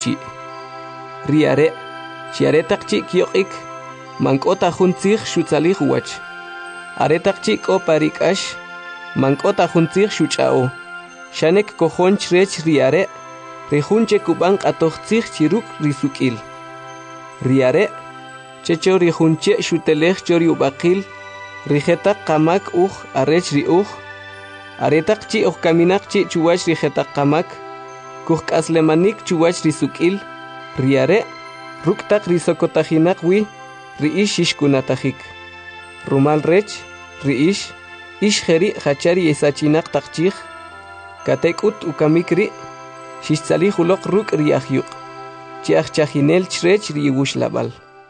chi. Riare, chiaretak chi kiokik, mankota juntzig shutzalig wach. Aretak chi ko parikash, mankota juntzig shuchao. Shanek kojon chrech riare, rejunche kubank atochtzig chiruk risukil. Riare, checho rejunche shutelech chori ubakil, rijetak kamak arech riuj. Aretak chi kaminak chi chuwach rijetak kamak, kuj aslemanik chuwach risukil. Riare, ruktak risokotajinak wi, riish ishkunatajik. Rumal rech, riish, ishjeri hachari esachinak takchig, katekut ukamikri, shishtzali hulok ruk riahyuk, chiachchinel chrech riush labal.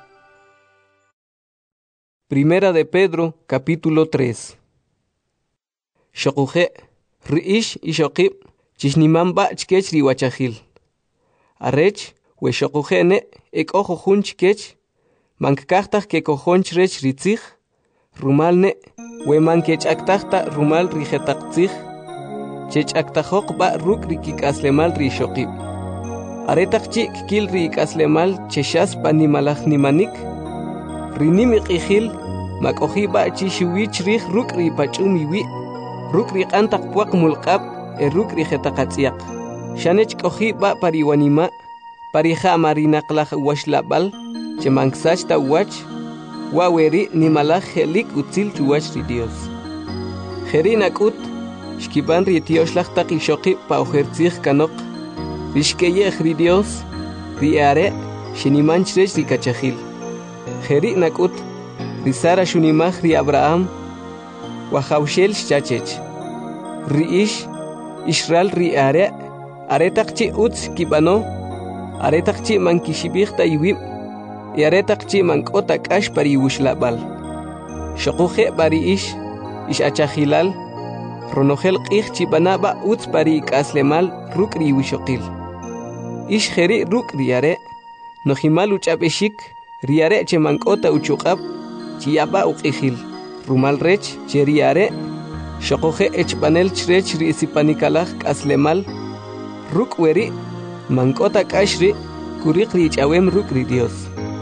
Primera de Pedro, capítulo 3. Shokuje, riish ishokib, chishnimamba chkech riwachahil. Arech, we shokujene, ek ojo junch kech, mankachtak ke kojonch rech ritzig, rumalne, we mankech aktachta rumal rijetaktzig, chech aktajok ba ruk rikik aslemal rishokib. Aretak chik kil rik aslemal cheshas panimalach nimanik, rinimik ihil, makohi ba chishuwich rich ruk ripachumi ruk rik antak puak mulkab, ruk rijetakatziak. Shanech kohi ba pariwanima, parija marinaklaj washlabal, chemangsach ta wach, waweri nimalaj helik utzil chuwach ri Dios. Jerinakut, shkiban ri tioshlaj tak ishoki pa ojertzig kanok, rishkeyej ri Dios, riare, shinimanchrech ri kachahil. Jerinakut, risara shunimaj ri Abraham, wajaushel shchachech. Riish, Israel riare, aretak chi utz kibano, aretak chi mankishibich ta iwib, y aretak chi mankota kash pari wushlabal. Shokuje bari ish achahilal, ronogel qich chi banaba utz pari kaslemal ruk ri wishokil. Ish jeri ruk riare, nohimal uchabeshik, riare che mankota uchukab, chi yaba uqihil, rumal rech, che riare, shokuje echpanel chrech ri isipanikalaj kaslemal, ruk weri, mankota kashri, kurik ri chawem ruk ri Dios.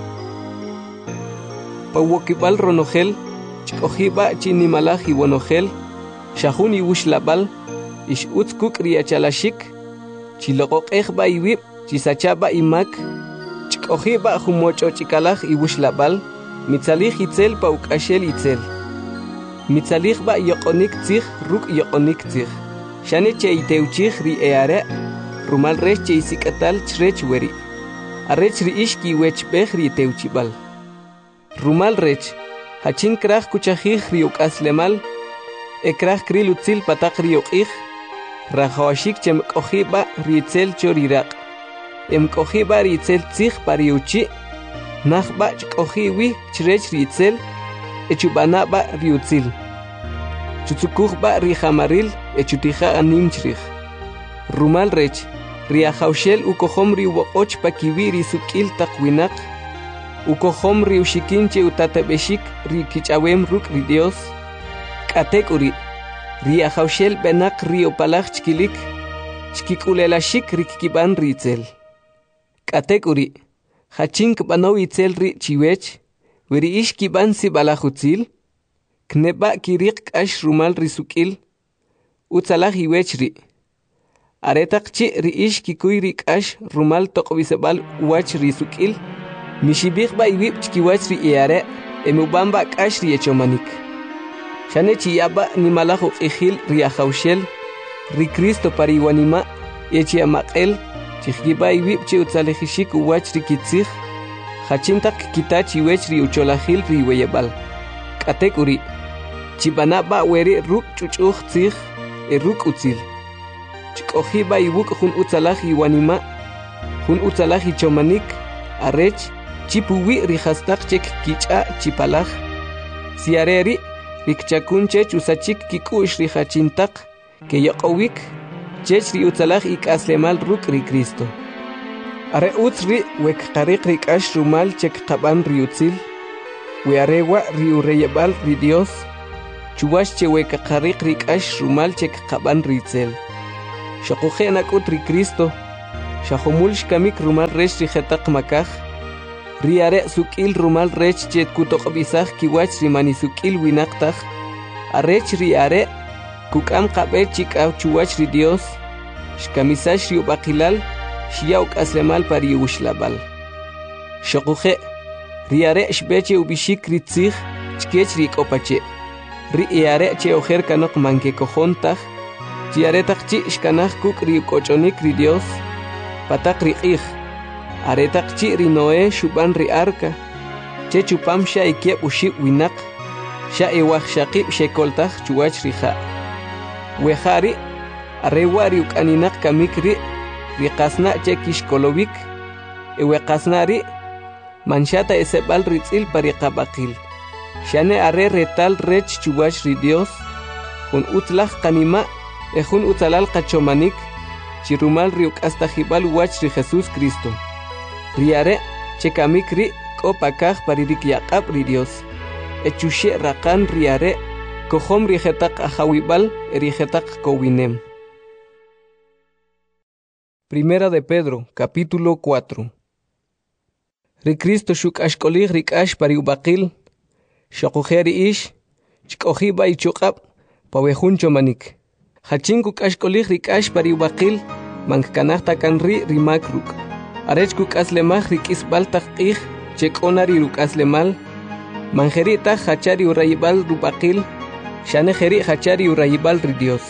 Pawokibal ronogel, chikojiba chinimalaj iwonogel, shahun iwushlabal, ish utzkuk ri achalashik, chilokokejba iwib, chisachaba imak, chikojiba humocho chikalaj iwushlabal, mitzalij itzel paukashel itzel. Mitzalij ba yokonik tzig, ruk yokonik tzig. Shane che iteuchig ri eare, rumal rech che isikatal chrech weri. Arech ri ishki wech bech ri teuchibal. Rumal rech, hachin krach kuchahig ri ukaslemal, ekrach kril utzil patak ri ukig, rajawashik chem kojiba ri itzel chorirak. Kojiba ri itzel tzig pari uchi, nachba chkojiwi chrech ri itzel, echubanaba ri utzil. Chutzukujba ri jamaril, echutija animchrich. Rumal rech, riajaushel ukohom ri uoch pakiwi ri sukil takwinak, ukohom ri ushikinche utatabeshik ri kichawem ruk ri Dios, katekuri, riajaushel benak ri opalaj chkilik, chkikulelashik ri kikiban ri itzel. Katekuri, hachink bano itzel ri chiwech, weri ish kiban si balajutzil, kneba kirik kash rumal ri sukil, utzalaj iwech ri. Aretak chi ri ish kikuy ri kash rumal tokobisebal wach ri sukil, mishibik ba iwib chkiwach ri eare, emubamba kash ri echomanik. Shane chiyaba ni malajo ihil ri ajaushel, ri Cristo pariwanima, echi amakel, chihgiba iwib chi utzalejishik wach ri kitzig, hachintak kitach iwech ri ucholahil ri weyebal. Katekuri, chibanaba weri ruk chuchuj tzig, ruk utzil. Chikojiba iwuk hun utzalaj iwanima, hun utzalaj ichomanik, arech, chipuwi rihastak chek kicha chipalaj. Siareri, rikchakunchech usachik kikush rihachintak, ke yokowik, chech ri utzalaj ikaslemal ruk ri Cristo. Are utzri wek karik rikash rumal chek kaban ri utzil, we arewa ri ureyebal ri Dios, chuwash che wek karik rikash rumal chek kaban ri itzel. Shokuje nakut ri Cristo, Shahomul shkamik rumal rech rijetak makaj. Riare sukil rumal rech jet kutok bisaj kiwach rimani sukil winaktaj. Arech riare kukam kabe chikaw chuwach ri Dios. Shkamisash riubakilal shiauk aslemal pari ushlabal. Shokuje riare shbeche ubishik ritzig chkech rikopache. Riare che ojer kanok manke kojontaj. Chiaretak chi shkanaj kuk riukochonik ri Dios. Patak riqij. Aretak chi ri Noé shuban ri arka. Che chupam sha ikiep ushib winak. Sha ewaj shaqib shekoltaj chuwach rija. Wejari arewa riukaninak kamik ri riqasna che kishkolovik. Ewekasna ri manchata esebal ritzil pariqabaqil. Shane are retal rech chuwach ri Dios. Jun utlaj kanima ejun utalal qachomanik. Chirumal riuk hasta jibal wach ri Jesús Cristo. Riare chekamik ri kopakaj paririk yaqab ri Dios. Echushe rakan riare kohom rijetak ajawibal rijetak kowinem. Primera de Pedro, capítulo 4. Ri Cristo shuk ashkolig rikash pariubakil. Shokujeri ish chkojiba ichukab pawejun chomanik. Hachinku kashkolig rikash pariubakil mankanahta kanri rimakruk. Arechkuk aslemaj rikisbal taqij chekonari ruk aslemal. Manjerita hachari urayibal rubakil. Shanejeri hachari urayibal ri Dios.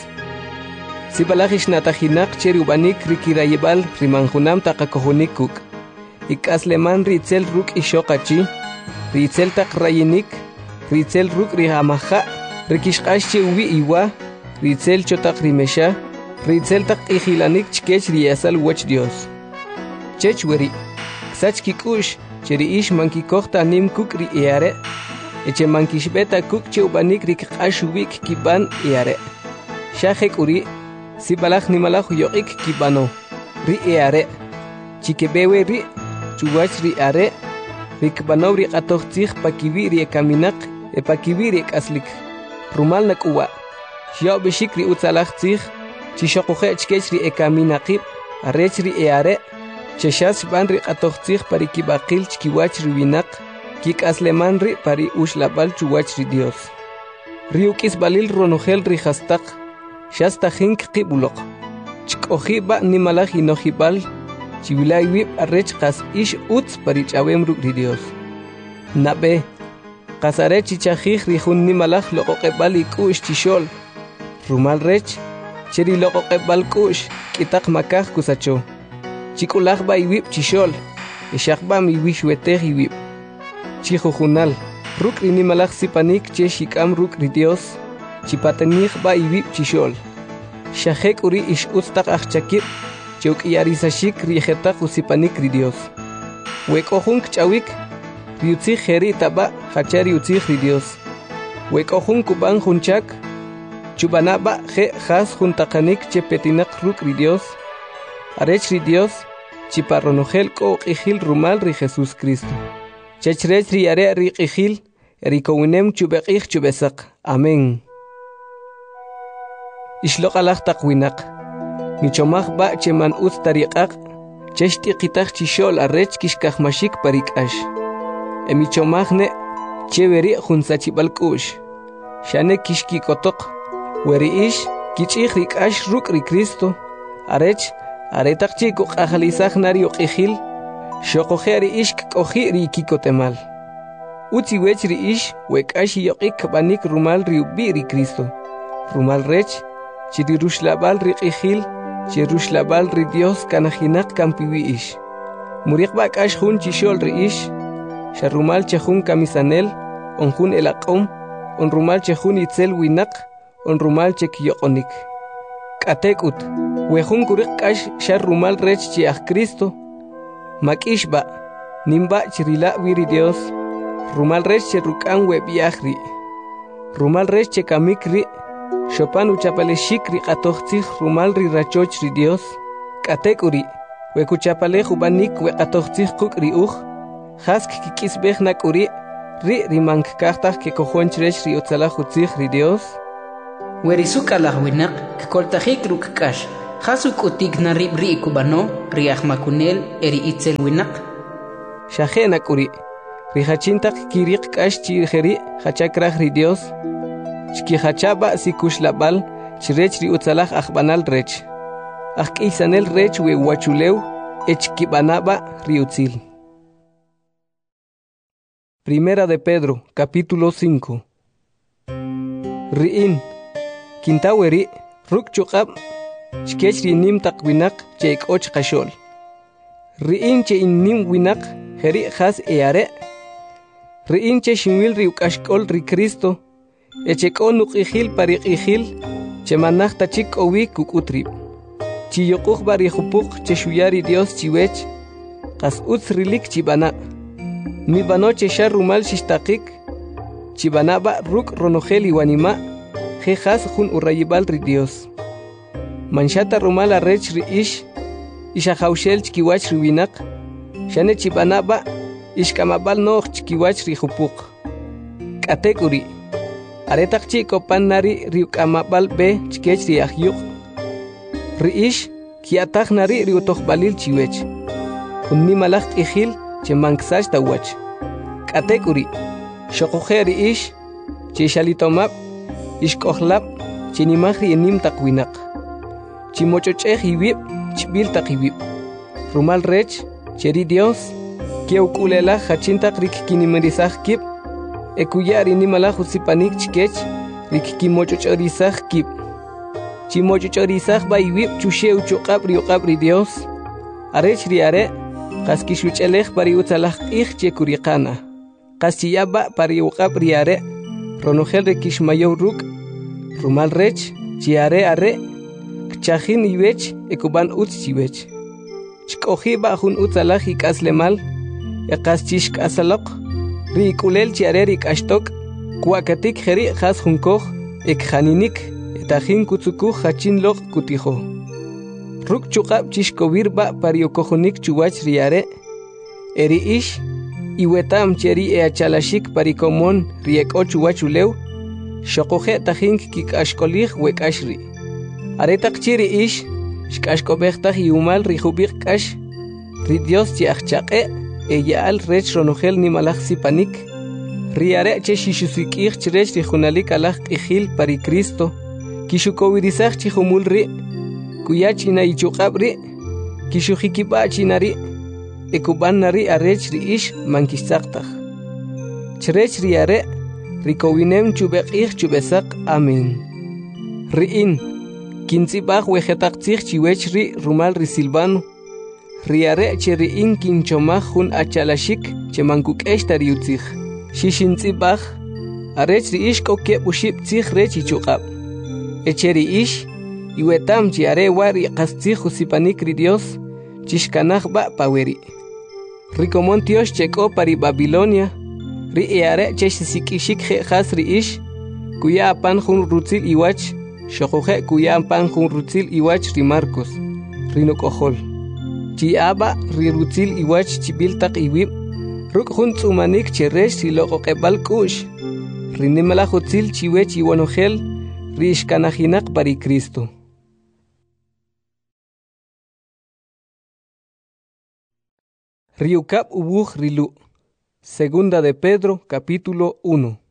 Sibalajish natajinak cheri ubanik rikirayibal rimanjunam taqakojunikuk. Ikasleman ritzel ruk ishokachi. Ritzel taq rayinik. Ritzel ruk rihamaja. Rikishqashche ubi iwa. Ritzel chotak rimesha, ritzel tak ijilanik chkech riyasal wach Dios. Chech weri, ksach kikush, cheri ish mankikohta nim kuk ri eare, eche mankishbeta kuk che ubanik rikqash ubik kiban eare. Shahek uri, sibalach nimalach yoik kibano, ri eare. Chikebewe ri, chuwach ri are, rikbano ri atochtich pakibi ri ekaminak, pakibi ri ekaslik. Rumal nak uwa. Xiao bishik ri utzalaj tzig, chishokuje chkech ri ekaminaqib, arech ri eare, cheshas ban ri qatoj tzig pari kibaqil chkiwach ri winak, kik asleman ri pari ushlabal chuwach ri Dios. Ri ukis balil ronojel ri hastak, shasta hink qibuloq. Chkoji ba nimalaj inojibal, chivilay wib arech qas ish utz pari chawem ruk ri Dios. Nabe, qasare chichajij ri jun nimalaj loqoqebal ikush chishol, Rumal rech, cheri loco qebal kush, kitak makaj kusacho. Chikulaj ba iwib chishol, ishakba mi wishwetej iwib. Chijujunal, ruk rinimalaj sipanik che shikam ruk ri Dios, chipatenij ba iwib chishol. Shahek uri ish ustak achchakib, cheuk yarisashik rijetak usipanik ri Dios. Wekojun kchawik, riutzij jeri taba, hachari utzij ri Dios. Wekojun kuban junchak, Chubanaba je has juntakanik che petinak ruk ri Dios. Arech ri Dios, chiparronojel ko qijil rumal ri Jesús Cristo. Chechrech ri are ri qijil, erikowinem chubeqij chubesak. Amén. Ishloq alaj taqwinak. Michomaj ba cheman uz tariqaq, cheshti qitaq chishol arech kishkajmashik parikash. Emichomajne cheveri junsachibalkush. Shane kishki kotok. Weri ish, kichich rikash ruk ri Cristo, arech, aretak chico ajalizaj nari oqijil, shokojeri ish koji ri kikotemal. Uti wech ri ish, wekash yoqik banik rumal ri ubi ri Cristo. Rumal rech, chiri rushlabal ri qijil, chirushlabal ri Dios kanajinak kampiwi ish. Murik bakash jun chishol ri ish, sharumal chejun kamisanel, onjun elaqom, onrumal chejun itzel winak, on rumal chek yokonik. Katekut, wejun kurik kash shar rumal rech chiach Cristo. Makishba, nimba chirila wiri Dios. Rumal rech cherukan webiachri. Rumal rech chekamikri. Shopan uchapale shikri katochtich rumal ri rachoch ri Dios. Katekuri, wekuchapale jubanik wekatochtich kukri Hask kikisbech nakuri. Ri rimank kartach ke kojonchresh ri utzalach utzich ri Dios. Werisuka la winak koltajik ruk kash Hasuk utik na ribri kubano, riach makunel, eri itzel winak. Shahena kuri, rihachintak kirik kash chirheri, hachakrah ri Dios. Chki hachaba si kushlabal, chirech ri utzalach achbanal rech. Ak isanel rech we wachuleu, echkibanaba ri utzil. Primera de Pedro, capítulo 5. Riin, kintaweri, ruk chukab, chkech ri nim tak winak, cheik och kashol. Riin che in nim winak, heri khas eare. Riin che shinwil ri ukashkol ri Cristo, echekon ukihil parik ihil, che manach tachik owi kukutrib. Chi yokuch bari hupuk che shuyari Dios chiwech, kas utz rilik chibana. Mi bano che shar rumal shishtakik, chibanaba ruk ronogel iwanima, jejas jun urayibal ri Dios. Manshata rumal arrech ri ish, ishahaushel chkiwach ri winak, shane chibanaba, ishkamabal noch chkiwach ri hupuk. Katekuri, aretak chiko pan nari riukamabal be chkech ri ahyuk. Ri ish, kiatach nari riutochbalil chiwech. Unni malach ihil, che manksach tawach. Katekuri, shokujeri ish, che shalitomab, ishkohlab, che nimahri enim takwinak. Chimochochej iwib, chbil takiwib. Rumal rech, cheri Dios, kieukulela hachintak rikkinimerizaj kib, ekuyari nimalaj usipanik chkech, rikkimochochorizaj kib. Chimochochorizaj ba iwib chusheu chokab ri Dios, arech riare, Kaskishuchelej pari utzalaj ij chekurikana. Kaschiyaba pari uqab riare, ronogel rekishmayow ruk, rumal rech, chiare are, kchajin iwech, ekuban utz chiwech. Chkojiba jun utzalaj ikaslemal, ekaschishk asalok, riikulel chiare rikashtok, kuakatik jeri jas junkoj, ekjaninik, etajin kutsukuj hachinlok kutijo. Ruk chukab chishkowirba pariokojonik chuwach riare, eri ish, iwetam cheri eachalashik parikomon rieko chuwachulew, shokoje tajink kikashkolij wekashri. Aretak chiri ish, shkashkobejtaj iumal rijubik kash, ridios chiachchaqe, eyaal rech ronogel nimalaj sipanik, riare che shishusikij chirech rijunalik alaj ihil pari Cristo, kishukowirizaj chihumul ri, Kuyachina ichukabri, kishujikiba chinari, ekuban nari arech ri ish mankistaktaj. Chrech riare, rikowinem chubekij chubesak, amen. Riin, kintzibaj wejetaktzij chiwech ri rumal ri silvano. Riare che riin kinchomaj jun achalashik che mankukesh tariutzij. Shishintzibaj, arech ri ish kokieb ushibtzij rech ichukab. Echeri ish, iwetam chiare wari qastzij usipanik ri Dios, chishkanaj ba paweri. Rikomon Dios cheko pari Babilonia, ri eare chesisikishik jejas ri ish, kuya apan jun rutzil iwach, shokoje kuya apan jun rutzil iwach ri Marcos, rinokojol. Chiaba ri rutzil iwach chibiltak iwib, ruk jun tzumanik cheresh ri loqoqebal kush, rinimala jutzil chiwech iwanogel, ri ishkanajinak pari Cristo. Riukab ubuj rilu. Segunda de Pedro, capítulo 1.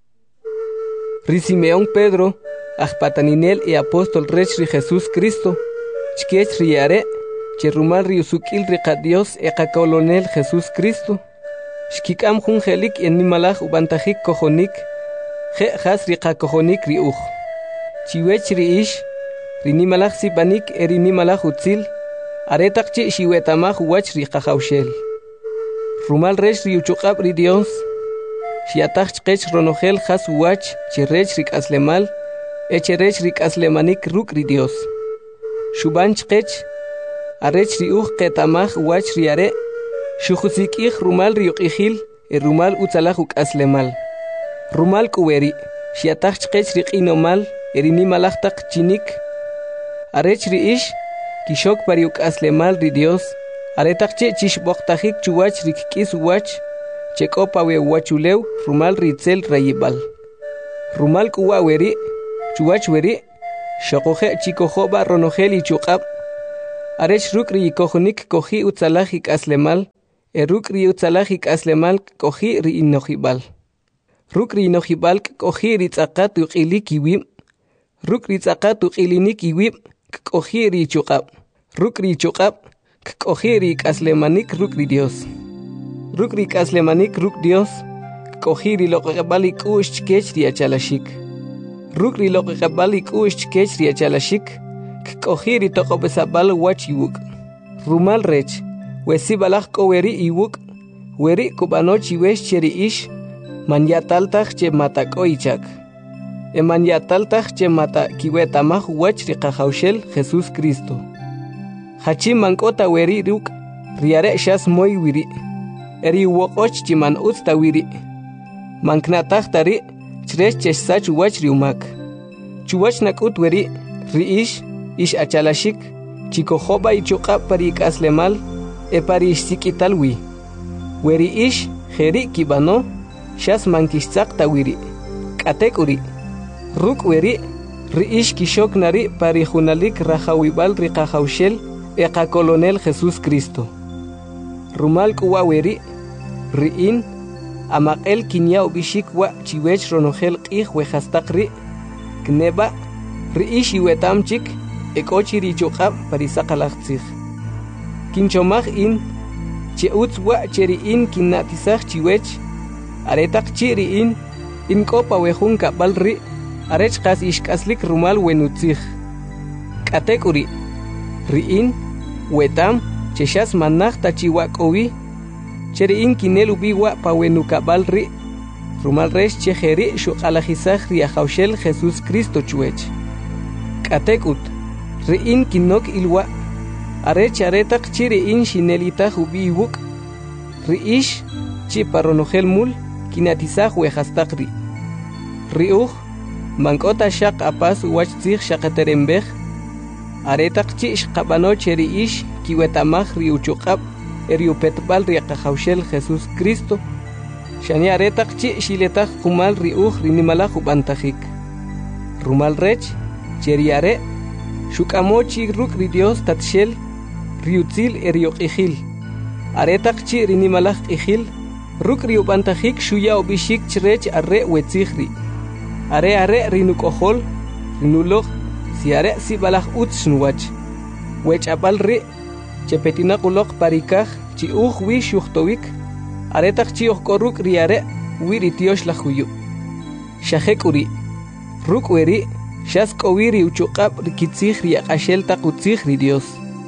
Simeón Pedro, ajpataninel y apóstol rech ri Jesús Cristo, chkech riare, cherumal riusukil riqa Dios eqakolonel Jesús Cristo, shkikam jun jelik en nimalaj ubantajik kojonik, je jas riqa kojonik riuj. Chiwech riish, rinimalaj sipanik erinimalaj utzil, aretak chi shiwetamaj wach riqajaushel. Rumal rech riuchukab ri Dios, shiataj chkech ronogel jas wach chirech rikaslemal, echerech rikaslemanik ruk ri Dios. Shuban chkech, arech riuj ketamaj wach riare, shujusikij rumal riuqijil, rumal utzalaj ukaslemal. Rumal kuweri, shiataj chkech riqinomal, erinimalajtak chinik. Arech riish, kishok pariuk aslemal ri Dios, aretak che chishboktajik chuwach rikkis wach, chekopawe wachulew rumal ritzel rayibal. Rumal kuwaweri, chuwach weri, Shokoje chikojoba ronogeli chukab. Arech rukri kojunik koji utzalajik aslemal. Rukri utzalajik aslemal koji ri inojibal. Rukri inojibal koji ritzakat uqilik iwim. Rukri ritzakat uqilinik iwim koji ri chukab. Rukri chukab koji ri aslemanik rukri Dios. Rukri aslemanik ruk Dios. Koji ri loqebalik ush kech ri achalashik. Rukri loqebalik ush kech ri achalashik. Koji ri toqobesabal wachiwuk. Rumal rech. Wesi balak koweri iwuk. Weri kubanochi wesh cheri ish. Man yataltaj che mata koichak. Man yataltaj che mata kiwetamaj wach riqajawshel Jesús Cristo. Hachi mankota weri ruk. Riare shas moy wiri. Eri wokoch chiman utsta wiri. Manknataj tari. Chresh chesach wach riumak. Chuwach nakut weri. Riish. Ish achalashik. Chikojoba y chuqa parik aslemal. Parish sikitalwi. Weri ish. Jeri kibano. Shas mankishtzak tawiri. Katekuri. Ruk weri. Riish kishok nari parijunalik rajawibal riqajawshel. Eka colonel Jesús Cristo. Rumal kuwa weri. Riin. Amakel kinyao bishik wa chiwech ronogel qih wejastakri. Kneba. Riish iwetamchik. Ekochi richuqab parisaqalaqtzig. Kinchomaj in. Cheutz wa cheriin kinatizaj chiwech. Aretak chiriin. Inkopa wejun kabalri. Arech qas ishkaslik rumal wenutzig. Katekuri. Riin. Wetam. Cheshas manaj tachiwakowi. Cheriin kinel ubiwa pa wenukabalri. Rumal resh chejeri shuqalajizaj riajawshel Jesús Cristo chuech. Katekut. Riin kinok ilwa. Arech aretak chiriin shinelita ubiwuk. Riish. Chiparonogel mul. Kinatizaj wejastakri. Riuj. Mankota shaq apas wachtzig shaqaterembej. Aretak chish qabano cheriish kiwetamaj riuchuqab. Eriupetbal riaqajawshel Jesús Cristo. Shani aretak chi shiletaj kumal riuj rinimalaj ubantajik. Rumal rech. Cheriare. Shukamochi ruk ri Dios tatshel. Riutzil erioqijil. Aretak chi rinimalaj qijil. Ruk riubantajik shuya obishik chrech arre wetzigri. Are rinukojol. Rinuloj. Si are si balaj utshnwach. Wech abal ri. Chepetinakulok parikaj. Chi uj wi shuhtowik. Aretak chi ojkoruk riare. Wiri tiosh la huyu. Shahekuri. Ruk weri. Shas kowiri uchuqab rikitzig riaqashel taqutzig ri Dios.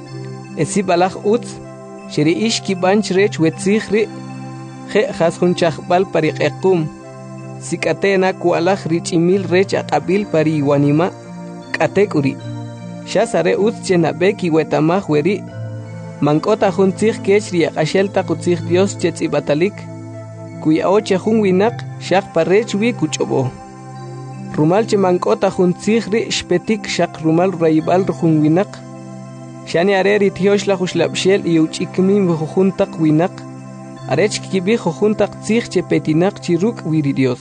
Esi balaj utz. Sheri ish kibanch rech wetzigri. Je jasjunchajbal pariqequm. Sikatena kualaj richimil rech aqabil pari iwanima. Katekuri. Shasare utz chenabeki wetamaj weri. Mankota juntzig kech riaqashel taqutzig Dios chetzibatalik. Kuya oche jun winak shaq parech wi kuchobo. Rumal che mankota juntzigri shpetik shaq rumal raibal jun winak. Shani areri tiosh la jushlabshel y uchikmin vujuntak winak. Arech kibi jujuntak tzig che petinak chiruk wiri Dios.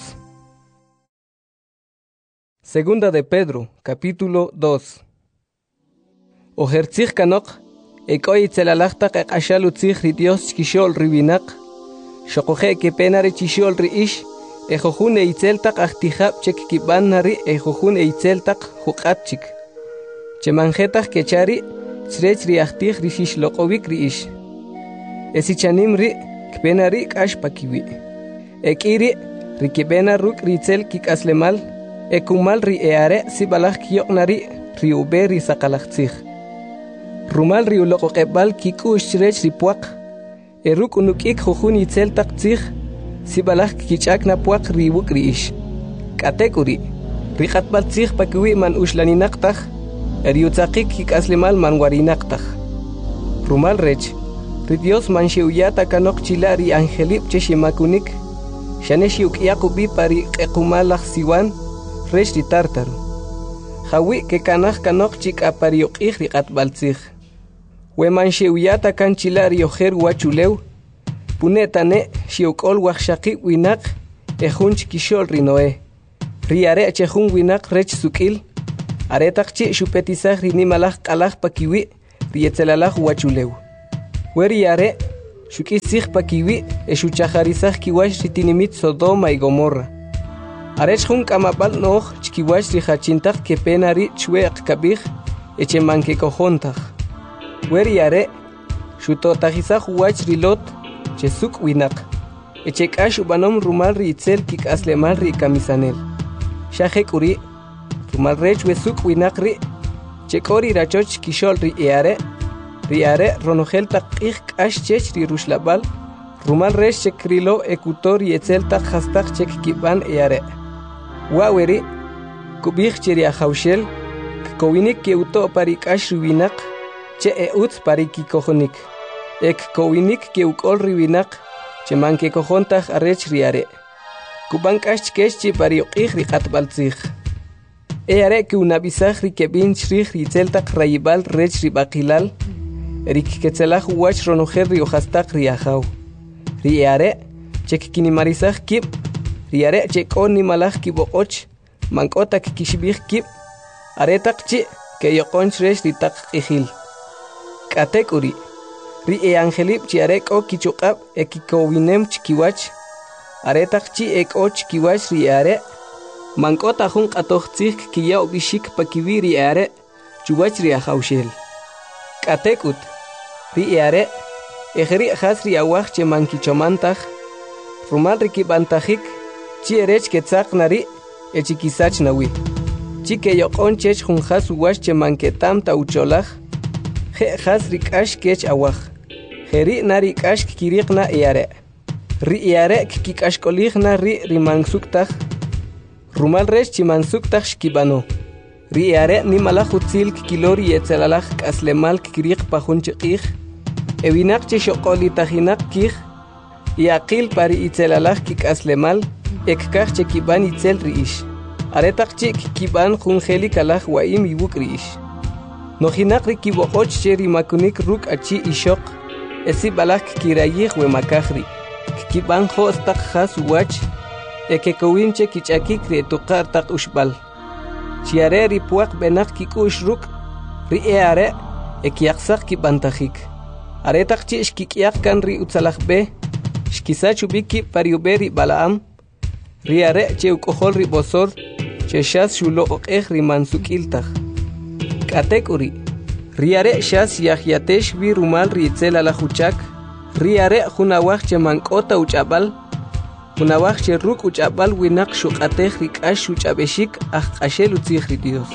Segunda de Pedro, capítulo 2. Ojertzig kanok. Ekoi tzelalachtak ekashalu tzig ri Dios chkishol riwinak. Shokoje ke penare chishol ri ish. Ejojun eitzeltak achtijab chek kiban nari ejojun eitzeltak jukatchik. Chemanjetak kechari. Chrech riachtij rishish loqovik riish. Esichanim ri kpenari kashpakiwi. Ekiri rikibena ruk ritzel kikaslemal. Ekumal ri eare sibalaj kiyoknari riube risaqalajtzig. Rumal riuloqoqebal kikush chrech ripuaq. Eruk unukik jujun itzel taktzig. Sibalaj kichakna puaq riwuk riish. Katekuri. Riqatbal tzig pakiwi man ushlaninaktaj. Eriutzakik kikaslemal manwarinaktaj. Rumal rech. Ri Dios manxiuyata kanok chilari angelip cheshimakunik. Shaneshiuk yakubi pari qequmalaj siwan. Rech ri tartaro. Jawi ke kanaj kanok chik apariuqij riqatbal tzig. We manxiuyata kan chilari ojer wachulew. Punetane xiukol wajshaqi winak. Ejun chikishol rinoe. Riare chejun winak rech sukil. Aretaqchi xupetisaj rinimalaj q'alaj pakiwi rietzelalaj wachulew. Weri are xuk'isij pakiwi exuchajarisaj kiwash ritinimit Sodoma y Gomorra. Arech jun k'amab'al no'j chkiwash rijachintaj kepena ri chwe'q kabij echemankekojontaj. Weri are xutotajisaj wach rilot chesuk winaq. Echek'ax ub'anom rumal ri'itzel kik'aslemal ri kamisanel. Xajek uri rumal rech wesuk winaq ri chek'ori rachoch kixol ri are ronojel taq q'ij k'ax chech ri ruxlab'al rumal rech chekrilo ekutor yetzel taq jastaq chek kib'an are. Wa'weri kub'ij che ri ajawxel kkowinik keuto' pari k'ax ri winaq che utz pari kikojonik. Kkowinik keuk'ol ri winaq cheman kekojontaj arech ri are. Kub'an k'ax chkex chi pari uq'ij ri q'atb'al tzij. Are kiunab'isaj ri keb'in chrij ri itzel taq rayib'al rech ri b'aqilal rikketzelaj wach ronojel ri ojastaq ri ajaw. Ri are chekkinimarisak kib' ri are chek'on nimalaj kiboq'och mank'otak kixb'ij kib' aretaq chi keyoqonch rech ri taq q'ijil. K'atek uri ri angelib' chi are k'o kichuq'ab' kikowinem chkiwach aretaq chi k'o chkiwach ri are mank'ota jun q'atoj tzij kiyaw b'ixik pakiwi ri are chuwach ri ajawxel. K'atek ut ri are ejri' jas ri awaj cheman kichomantaj rumal ri kib'antajik chi erech ketzaq nari echikisach nawi. Chi keyoq'on chech jun jas uwax cheman ketam ta ucholaj je jas ri k'ax kech awaj. Jeri na ri k'ax kiriqna are. Ri are kik'axk'olijna ri mansuktaj rumal rech chimansuktaj xkib'ano. Ri are nimalaj utzil kikilori yetzelalaj k'aslemal kiriq pa jun chiq'ij ewinaq che xoq'olitajinaq kij yaqil pari itzelalaj kik'aslemal ekkaj che kib'an itzel ri'ix. Aretaq chi kib'an jun jelikalaj wa'im iwuk' ri'ix. Nojinaq ri kiboq'och che rimakunik ruk' achi ixoq esib'alaj kirayij wemakaj ri. Kib'an jo's taq jas uwach kekowin che kich'akik ri etuqar taq uxb'al. Chi are ri puwaq b'enaq kik'u'x ruk' ri are kyaqsaq kib'antajik. Aretaq chi xkik'yaq kan ri utzalaj b'e xkisach ub'ik kib' pari ub'e ri Balaam. Ri are che uk'ojol ri b'osor che xas xuloq'ej ri mansuk'iltaj. K'atek uri ri are xas yajyatex b'i rumal ri itzel alaj uchak. Ri are jun awaj che mank'ota uch'ab'al jun awaj che ruk' uch'ab'al winaq xuq'atej ri k'ax xuch'ab'exik aj q'axel utzij ri Dios.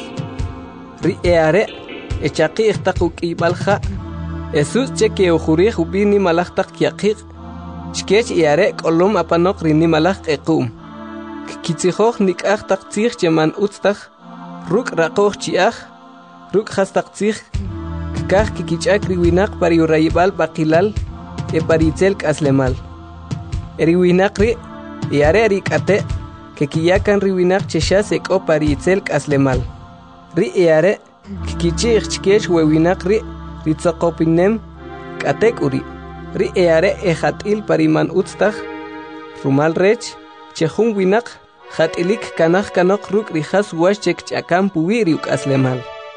Ri are echaqij taq uk'iyb'al ja' Jesús che keujurij ub'i nimalaj taq kyaqiq chkech are k'olom apanoq ri nimalaj q'equm. Kitzijoj nik'aj taq tzij cheman utztaj ruk' raqoj chi'aj ruk' jas taq tzij kaj kikich'ak ri winaq pari urayib'al b'aqilal pari itzel k'aslemal. Ri winaq ri are ri k'ate' kekiyakan ri winaq che xas k'o pari itzel k'aslemal. Ri are kikich'ij chkech we winaq ri tzoqopinem k'atek uri ri are jat'il pari man utztaj rumal rech che jun winaq jat'ilik kanaj kanoq ruk' ri jas wax che kch'akan puwi ri uk'aslemal.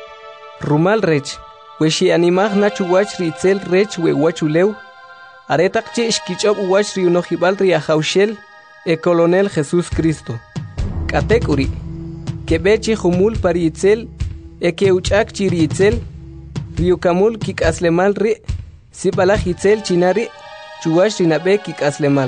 Rumal rech we xi'animaj na chuwach ri itzel rech we wachulew aretaq chi xkich'ob' uwach ri unojib'al ri ajawxel Colonel Jesús Cristo. K'atek uri keb'e chi jumul pari itzel keuch'ak chi ri itzel ri ukamul kik'aslemal ri sib'alaj itzel chinari chuwach ri nab'e kik'aslemal.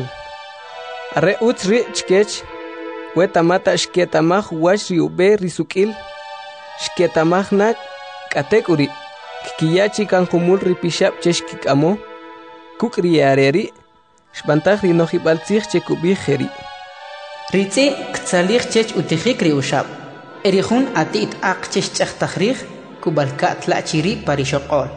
Are utz ri chkech we tamata xketamaj wach ri ub'e ri suk'il xketamaj na k'atek uri kikiyachi kan jumul ri pixab' che xkik'amo kuk' ri are ri xb'antaj ri nojib'al tzij che kub'ij jeri. Ri tz'i ktzalij chech utijik ri uxab' eri jun ati't aq che xch'ajtaj rij kubalka' tla' chiri pari xoq'ol.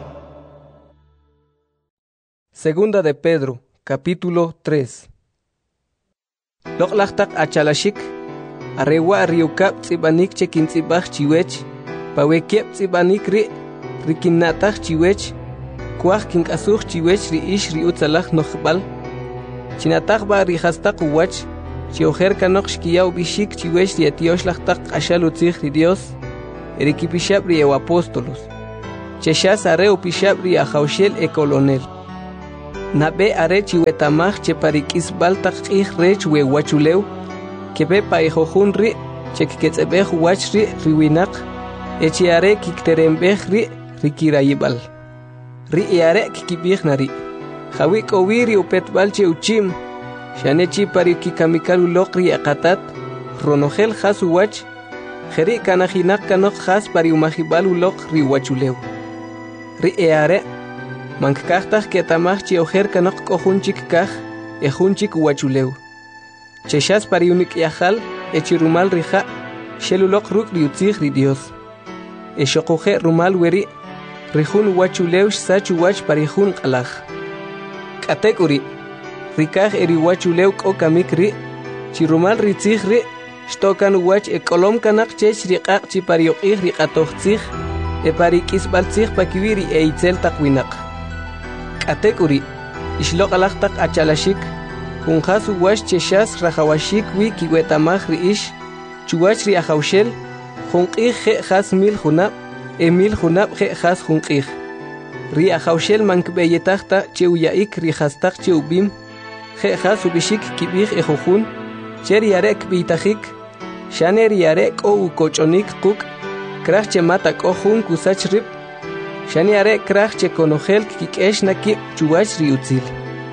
Segunda de Pedro, capítulo 3. Loq'laj taq achalashik arewa' ri ukab' tz'ib'anik che kintz'ib'aj chiwech pawekeb' tz'ib'anik ri kinna'taj chiwech kuaj kink'asuj chiwech ri ix ri utzalaj nojb'al chinataj b'a ri jastaq uwach chi ojer kanoq xkiyaw b'ixik chiwech ri etioxlaj taq q'axal utzij ri Dios erikipixabri eu apóstolos. Chexas are upixabri ajauxel e colonel. Nabe are chiwetamaj cheparikis baltaq q'ij rech we wachuleu, kebe paijojun ri chekketzebej wach ri riwinaq, echiare kikterembej ri rikirayibal. Ri iare kikibij nari. Jawi kowiri upetbal che uchim, shanechi parikikamikalu lokri akatat, ronogel has wach, jeri kanajinak kanok has pariumajibalu lok riwachuleu. Ri iare mankaktaj ketamaj chi ojer kanok kohunchik kaj, ejunchik wachuleu. Cheshas pariunik yajal, echirumal rija, shelulok ruk riutzig ri Dios. Eshokoje rumal weri, rijun wachuleu sachu wach parijun kalaj. Katekuri, rikaj eri wachuleu kokamik ri, chirumal ritzig ri, shtokan wach ekolom kanak chech riqaq chi pariyoqij riqatoxtzig, e parikisbaltzig pakibiri e itzel taqwinak. Katekuri, ishlok alaqtaq achalashik, kunjasu wach cheshas rajawashik wi kiwetamaj riish, chuwach ri ajauxel, junqij je jas mil junab, e mil junab je jas junqij. Ri ajauxel mankbeyetajta cheuyaik ri jastaq cheubim, je jas ubishik kibij ejojun, cher yarek bitajik, shaner yarek o ukochonik kuk, kraj chemata kohun kusach rip, shaniare kraj chekonogel kikesh nakib chuwach riutzil.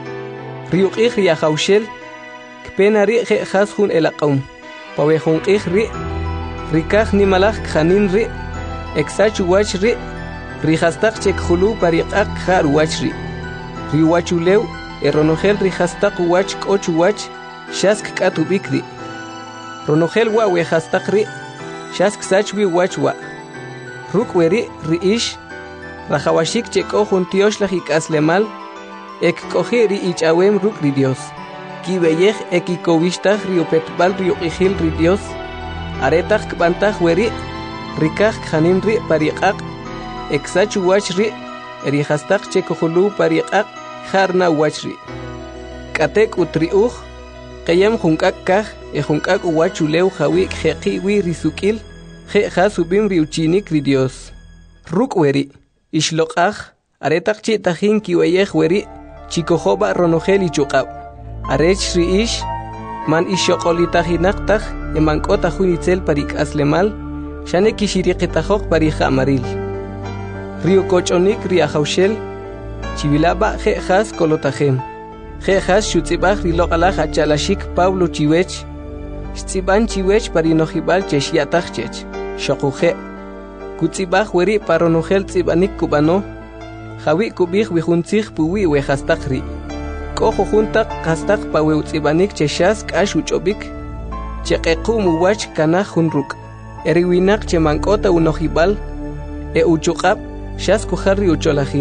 Riuqij ri ajauxel, kpenari je jas jun elaqaum, pawejunqij ri, rikaj nimalaj kjanin ri, eksach wach ri, rijastaq chekhulu pariqaq jar wach ri. Riwachuleu, eronogel rijastaq wach koch wach, shask katubik ri. Ronogel wa wejastaq ri, shask sachwi wach wa. Rukweri riish, rajawashik chekojun tioshlah ikaslemal, ek koji ri ichawem ruk ri Dios. Kibeyej ekikowishtah riupetbal riuqijil ri Dios, aretaj kbantaj weri, rikaj kjanin ri pariqaq, eksachu wach ri, erijastaq chekojulu pariqaq, jarna wach ri. Katek utriuj, qeyem junkak kaj, junkak wachuleu jawik jeqi wi risukil, je jasubim riuchinik ri Dios. Ruk weri, ishloqaj, aretaj chitajin kiweyej weri, chikojoba ronogel ichuqab. Arech riish, man ishoqolitajinaqtaj, emankota junitzel parik aslemal, shane kishiriqitajok parija amaril. Rio kochonik riajauxel, chivilaba je jas kolotajem. Je jas xutzibaj riloqalaj achalashik Pablo chiwech, xtziban chiwech parinojibal chexyataj chech, shokuje. Kutzibaj weri paronogel tzibanik kubano, jawi kubij wijuntzig puwi wejastaq ri. Kojo juntaq qastaq paweutz'ibanik chexas k'ax uch'obik, cheqequ muwach kanaj junruk, eriwinaq chemank'ota unojibal, e uchuqab xas kujar ri ucholajil.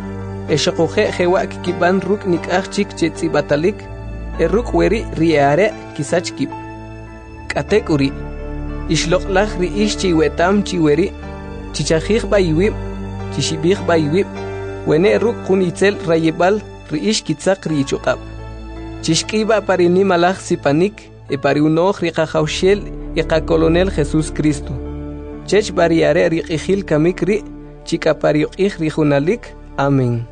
Exoquje jewa kikiban ruk nik'aj chik chetz'ibatalik, e ruk weri riare kisach kib. K'atek uri, ixloqlaj riix chiwetam chiweri, chichajij bayiwib, chixibij bayiwib, wene ruk junitzel rayibal, riish kitzaq riichuqab. Chishkiba parini malaj sipanik, e pariunoj riqajauxel iqa colonel Jesús Cristo. Chech bariare riqijil kamik ri, chika pariuqij rijunalik. Amén.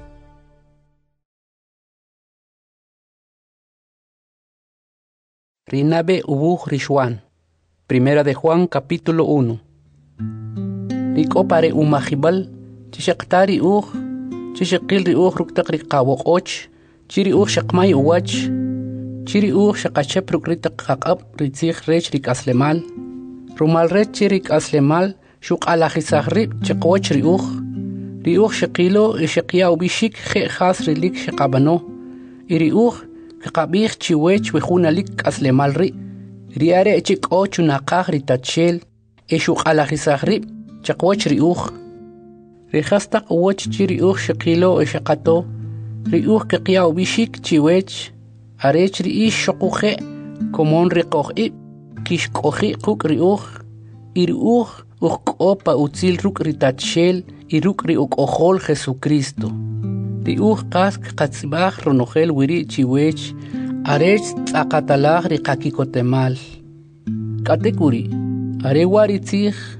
Rinabe ubuj Rishwan. Primera de Juan capítulo 1. Riko pare umajibal, chishaktari uj, chishakil ri uj ruktaq riqawok och, chiri uj shakmay uwach, chiri uj shakachep rukritaq qaqab ritzig rech rikaslemal, rumal rech chirik aslemal, shuk alajisaj rib chiqwach ri uj shakilo shakya ubishik je khas rilik shakabano, iri uj kaqabij chiwech wejunalik aslemal ri, riare chik och unaqaj ritachel, shuk alajisaj rib chiqwach ri uj. Rijastaq uwach chiri uj shakilo shakato, ri uj kaqya ubishik chiwech, arech ri ish shokuje, komon riqoj ib, kishkoji quk ri uj, iri uj kopa utzil ruk ritachel, iruk ri ojol Jesucristo. Ri uj qask qatzibaj ronogel wiri chiwech, arech tzaqatalaj ri qakikotemal. Katekuri, are waritzij,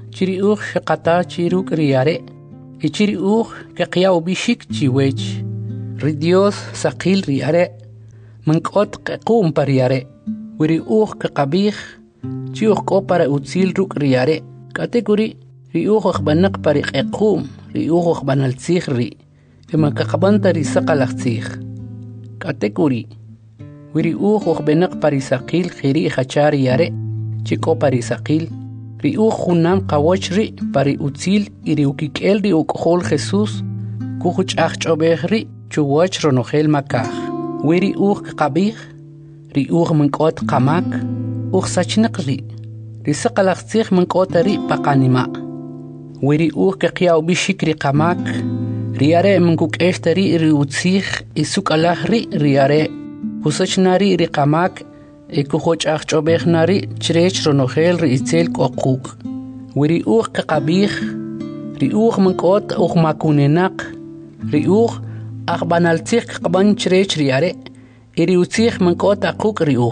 chiri uch shaqata chiruk riare y chiri uch que qiyaw bishik chiwech ri Dios saqil riare mankot qum pariare wiri uch que qabih chi uch ko para utzil ruk riare category ri uch banak pari qum ri uch banal ri ema kaqbanta ri saqalaxtih category wiri uch benak pari saqil khiri khachar yare chiko pari saqil ri ukhunam qawachri pari utzil iri ukikel ri ukhol Jesus kuchuch achobehri chuwach ronohel makah wiri qabih ri mankot qamak sachnaqri ri saqalaxtih mankot ri paqanima wiri qiyaw bishikri qamak riare mankuk eshtari ri utzih isukalahri riare kusachnari ri qamak ekuhoch achobechnari chrech ronohel ri itzel qoquk wiri qabih ri mankot makunenaq ri banaltzih qaban chrech riare iri utzih mankot aquk ri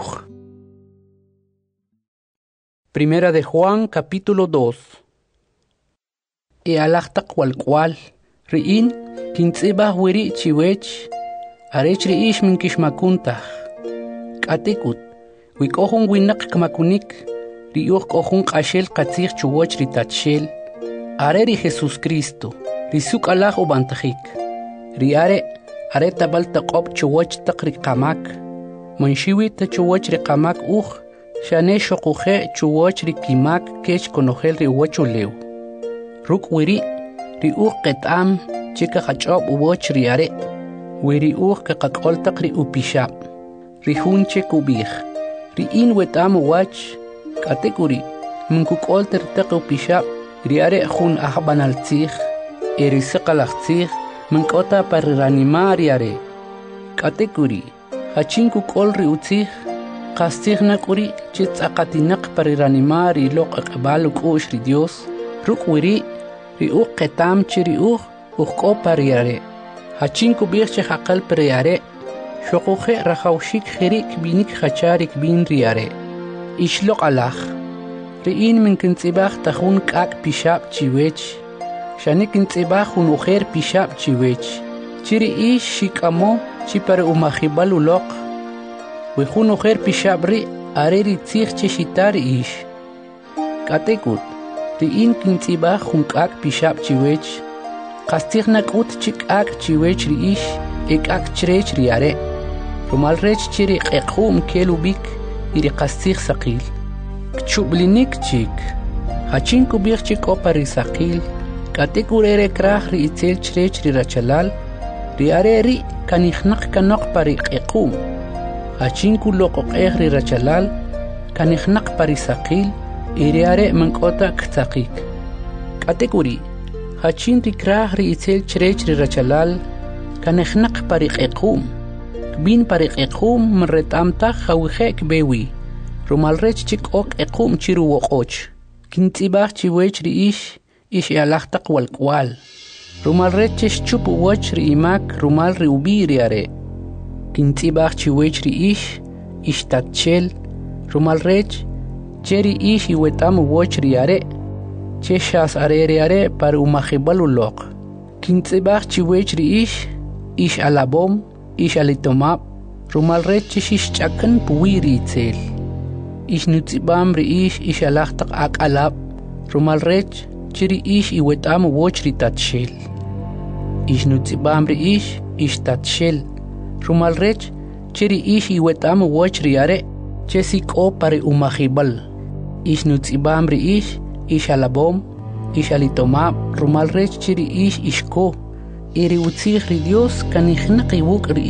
Primera de Juan capítulo 2 alaqtaq walqwal ri'in kintzibah wiri chiwech arech ri'ish minkishmakuntah k'atikut wikohun winak kmakunik ri'uj kohun q'axel qatzij chuwoch ritatxel are ri Jesus Cristo risuk alaj ubantajik riare tabal taqob chuwoch taq riqamak manshiwi ta chuwoch riqamak shane shoquje chuwoch rikimak kech konohel riwochulew ruk wiri ri'uj qet'am chika qach'ob uwoch riare wiri'uj qaqol taq ri upixab rihun chek ubij ri'in wet'am uwach category minkuk'ol tertaq upixab riare jun banaltzij erisaqalajtzij mink'ota pariranima riare category hachin kuk'ol ri utzij qastzij nak'uri chitz'aqatinaq pariranima riloq aq'bal uk'u'x ri Dios ruk' wiri ri'uj qetam chi ri'uj k'o pariare hachin kubij che haqal pariare shoquje rajawshik jerik binik hacharik bin riare ishloq alaj ri'in minkintzibaj tajun k'ak pixab chiwech shanik kintzibaj jun ujer pixab chiwech chiri ish shik'amo chi para umajibal uloq wejun ujer pixab ri are ritzij che shitar ish k'atekut ri'in kintzibaj jun k'ak pixab chiwech qastzij nak'ut chi k'ak chiwech ri'ish ek'ak chrech riare rumal rech chiri q'eqjum kel ubik iri qastzij saqil kchublinik chik hachin kubij chi k'o pari saqil k'atik urere kraj ri itzel chrech ri rachalal riare ri kanijnaq kanoq pari q'equm hachin kuloqoq'ej ri rachalal kanijnaq pari saqil iriare mank'ota ktzaqik k'atik uri hachin rikraj ri itzel chrech ri rachalal kanijnaq pari q'equm bin pari q'equm mret'amtaj jawije kbewi rumal rech chik ok q'equm chiru woq'och kintz'ibaj chiwech ri ish alaj taq walq'wal rumal rech chex chup uwoch ri imak rumal ri ubi riare kintz'ibaj chiwech ri ish tatxel rumal rech che ri iwet'am uwoch riare che xas are riare par umajibal uloq kintz'ibaj chiwech ri ish alabom ish alitomab rumal rech che xixch'akan puwi ri itzel ish nutz'ibam ri ish alaj taq ak'alab rumal rech che ri iwet'am uwoch ri tatxel ish nutz'ibam ri ish tatxel rumal rech che ri iwet'am uwoch riare che sik'o pari umajibal ish nutz'ibam ri ish alabom ish alitomab rumal rech che ri ishko iri utzij ri Dios kanijnaq iwuk ri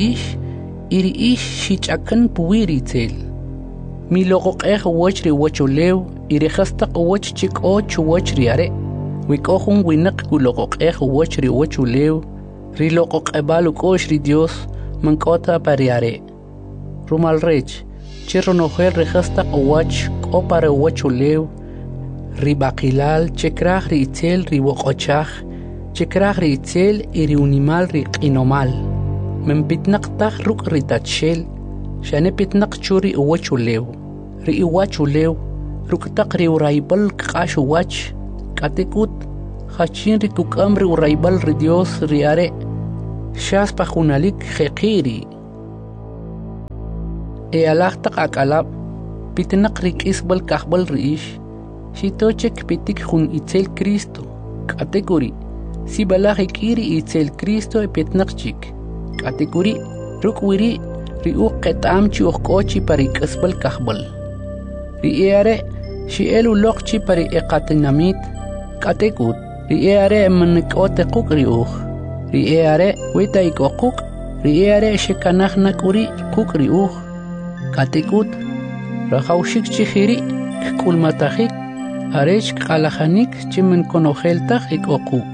iri xich'akan puwi ri itzel mi loqoq'ej uwoch ri wochulew iri jastaq uwoch chik'o chuwoch riare wik'o jun winaq kuloqoq'ej uwoch ri wochulew ri loqoq'eb'al uk'u'x ri Dios mank'ota pariare rumal rech che ronojel ri jastaq uwoch k'o para uwochulew ri baqilal che kraj ri itzel ri woq'ochaj che kraj ri itzel iri unimal ri q'inomal menpitnaq taj ruk' ri tatxel xane pitnaq churi uwochulew ri iwachulew ruk' taq ri urayb'al kq'ax uwach Katekut, hachin rikukam uraibal ri Dios riare, shas pajunalik jekiri. Alachtak akalab, pitenak rikisbal kahbal riish, shitochek pitik hun itzel Cristo. Katekuri, si balaj ikiri itzel Cristo epetnakchik. Katekuri, rukwiri, riuk ketam chi ochkochi parik isbal kahbal. Riare, shi elu lokchi pari ekatinamit. Katekut, riare manikote kuk riuch. Riare, weta ikokuk, riare shekanach nakuri kuk riuch. Katekut, rajaushik chihiri, kulmatahik, arech kalahanik chimen konoheltach ikokuk.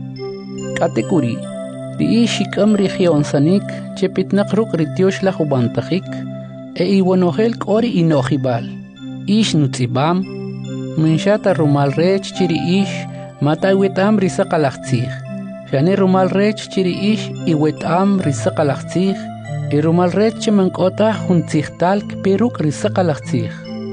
Katekuri, riishikam rigionsanik, chepitnak ruk ritiosh la jubantahik, iwanohel kori inojibal. Ish nutzibam, minshata rumal rech chiri ish, mata wetam risakalachtzich. Shane rumal rech chiri ish, iwetam risakalachtzich, rumal rech chimankota juntzihtalk peruk risakalachtzich.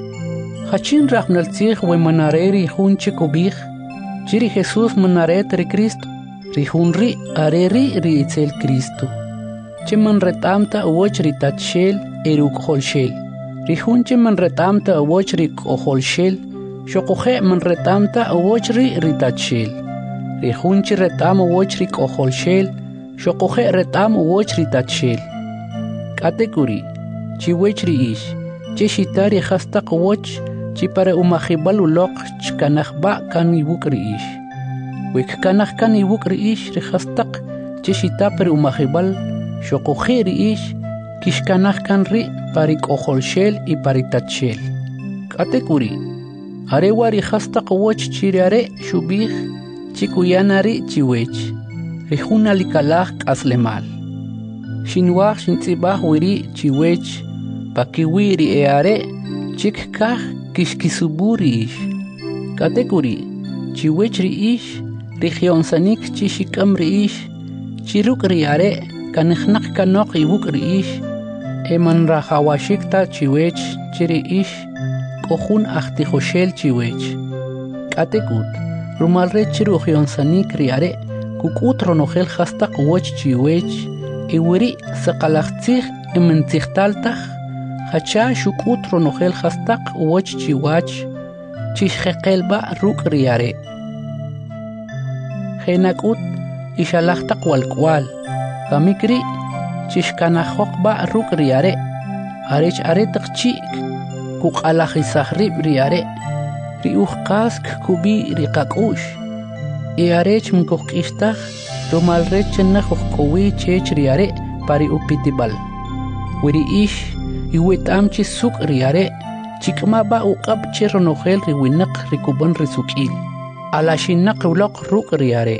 Hachin rachnaltzich we manareri jun chikubich, chiri Jesús manaret ri Cristo, rijunri areri ri itzel Cristo. Chiman retamta uoch ritachel eruk holshel. Rihunche man retamta awochri oholshel, shokohe man retamta awochri ritachel. Rihunche retam awochri oholshel, shokohe retam awochri tachel. Katekuri, chiwechri ish, chishitari hastak woch, chipare umahibal ulok chkanachba kan ibukri ish. Wik kanach kan ibukri ish rihastak, chishitapre umahibal, shokohe ri ish, kishkanach kan ri parik oholshel y paritachel. Katekuri, arewari hastak woch chiriare shubich, chikuyanari chiwech, rihuna likalach aslemal. Shinwach shintzibach wiri chiwech, pakiwiri eare, chikkach kishkisuburi ish. Katekuri, chiwech ri ish, rigionsanik chishikam ri ish, chiruk riare, kanechnak kanok ibuk ri ish, eman rajawashikta chiwech chiri ish, kohun achtijoshel chiwech. Katekut, rumalre chiru gionsanik riare, kukut ronogel hastak woch chiwech, iwiri sakalachtzich ementzihtaltach, hacha shukut ronogel hastak woch chiwach, chishjekelba ruk riare. Genakut, ishalachtak walkwal, kamikri, chishkanajokba ruk riare, arech aretak chik, kuk alajisahrib riare, riuchkask kubi rikakush, arech mkokistach, rumalrech najokowi chech riare, pari upitibal. Wiri ish, iwetam chisuk riare, chikmaba uqab chironogel riwinak rikuban risukil, alashinak ulok ruk riare.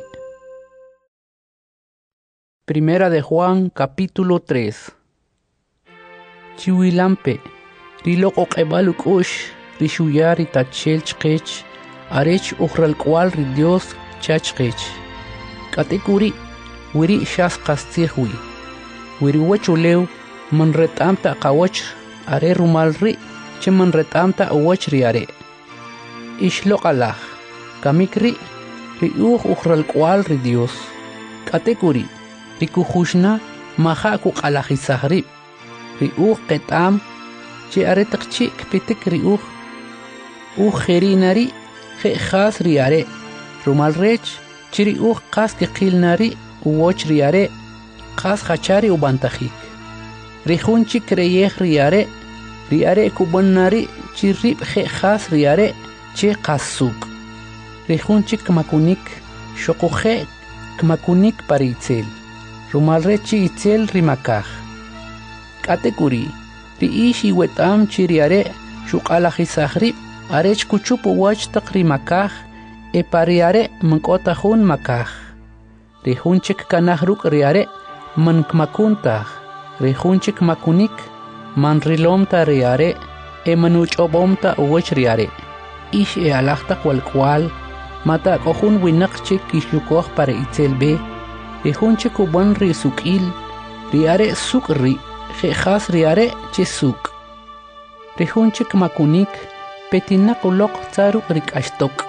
Primera de Juan, capítulo 3. Chiwilampe, rilok oqebaluk ush, rishuyari tachel chkech, arech uhralkwal ri Dios chachkech. Katekuri, wiri shas kastihwi, wiri wachulew, man retamta kawach, are rumalri, che man retamta awach riare. Ishlok alach, kamikri, ri uhralkwal ri Dios. Katekuri, rikujushna maha ku qalajisahrib riuj qetam chi aretaqchi kpitik riuj ujerinari khas riare rumalrech chi riuj qas qilnari uwoch riare qas khachari ubantajik rijunchi kreyej riare kubannari chi rib khas riare chi qasuk rijunchi kmakunik shoquje kmakunik paritzel rumalrechi itzel rimakaj. Katekuri, riishi wetam chiriare, shuqalajisahrib, arech kuchupu wachtak rimakaj, pariare mankotahun makaj. Rihunchik kanahruk riare, mankmakuntah, rihunchik makunik, manrilomta riare, manuchobomta uwach riare. Ish alachtak walkwal, mata kohun winakchik ishyukoh para itzelbe, rihunche kuban ri sukil, riare sukri, khas riare che suk. Rihunche kmakunik, petinak ulok tsaruk rikashtok,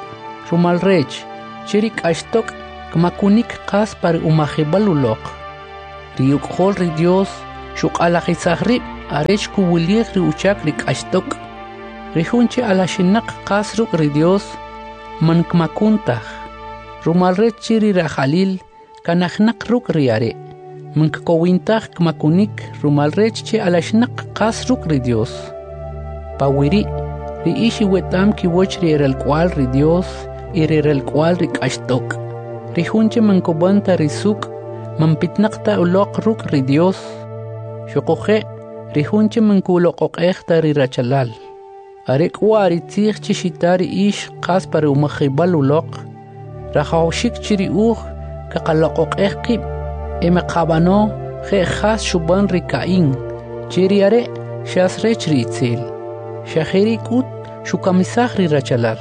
rumal rech chiri k'axtok kmakunik qas pari umajibalulok riukhol ri Dios xuq'alajisaj rib' arech kuwilig ri uchak ri k'axtok ri junchi alaxinaq qas ruk' ri Dios man kmakuntaj rumal rech chiri rajalil kanajnaq ruk' ri are man kkowintaj kmakunik rumal rech chi alaxnaq qas ruk' ri Dios pawiri ri ixi wetam kiwoch ri erelk'wal ri Dios y ri erelk'wal ri k'axtok ri junchi man kubanta ri suk' man pitnaqta uloq ruk' ri Dios xuquje ri junchi man kuloqoq'ejta ri rachalal are k'wa ri tzij chi xita ri ix qas pari umajibal uloq rajawxik chi ri uj kaqaloqoq'ej qib' emeqabano je jas xuban ri Caín chi ri are xas rech ri itzel xajeri k'ut xukamisaj ri rachalal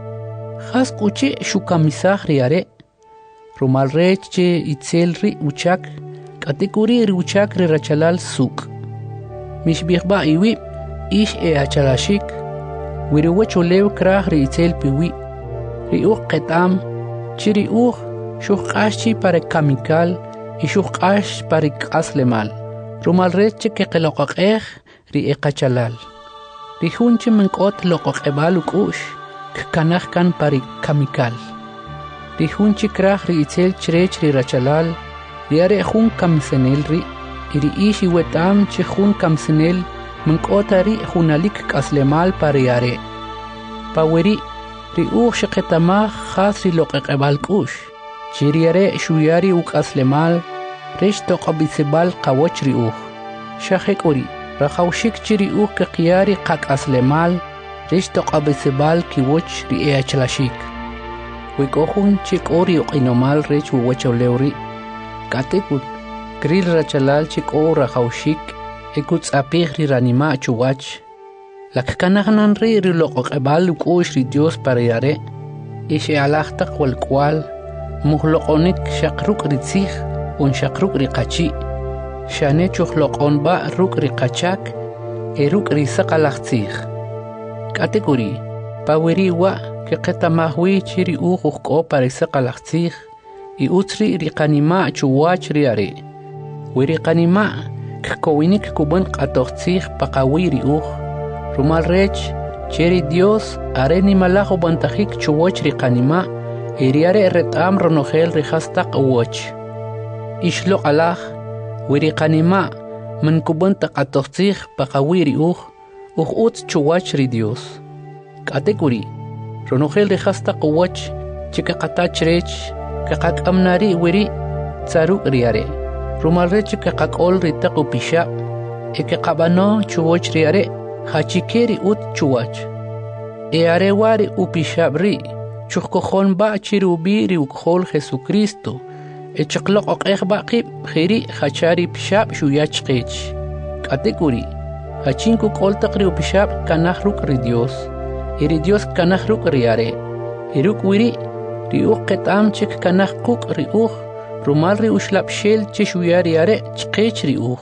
jas k'uchi xukamisaj ri are rumal rech che itzel ri uchak k'atikuri ri uchak ri rachalal suk' mixb'ijb'a iwib' ix achalaxik wiriwech ulew kraj ri itzel piwi' ri uj qet'am chi ri uj xujq'ax chi pare kamikal y xujq'ax pare k'aslemal rumal rech che keqeloqoq'ej ri eqachalal ri junchi man k'ot loqoq'eb'al uk'u'x kkanaj kan pare kamikal ri junchi kraj ri itzel chirech ri rachalal ri are jun kamsenel ri y ri ix iwet'am chi jun kamsenel man k'ota ri junalik k'aslemal pare are paweri ri uj xiqetamaj jas ri loq'eq'eb'al k'ux chi ri are xuyari uk'aslemal rex toq'ob'isib'al qawoch ri uj xajek'uri rajawxik chi ri uj keqyari qak'aslemal rex toq'ob'isib'al kiwoch ri achalaxik wik'ojun chi k'o ri uq'inomal rech wuwech ulew ri k'atikut kril rachalal chi k'o rajawxik ekutz'apij ri ranima' chuwach lakkanajnan ri loq'oq'eb'al uk'u'x ri Dios pare are y xe'alaj taq walk'wal mujloq'onik xaq ruk' ri tzij un xaq ruk' ri qachi' xane chujloq'onb'a ruk' ri qachak y ruk' ri saqalaj tzij k'atikuri pawiri wa' keqetamaj wi chi ri uj ujk'o pare saqalaj tzij y utz ri qanima' chuwach ri are wi ri qanima' kkowinik kuban q'atoj tzij paqawi ri uj rumal rech che ri Dios are nimalaj ubantajik chuwoch ri qanima' y ri are ret'am ronojel ri jastaq uwoch ixloq'alaj wi ri qanima' man kubanta q'atoj tzij paqawi ri uj utz chuwach ri Dios k'atikuri ronojel ri jastaq uwoch chi kaqatach rech kaqak'amnari wiri tzaruk' ri are rumal rech kaqak'ol ri taq upixab' y kaqab'ano chuwoch ri are jachike ri ut chuwach y are wa ri upixab' ri chujkojonb'a chi ri ub'i ri uk'jol Jesucristo y chiqloq'oq'ejb'a qib' jeri jacha ri pixab' xuyach qech k'atikuri jachin kuk'ol taq ri upixab' kanaj ruk' ri Dios y ri Dios kanaj ruk' ri are y ruk' wiri ri uj qet'am chik kanaj quk' ri uj rumal ri uxlab'xel chi xuya ri are chqech ri uj.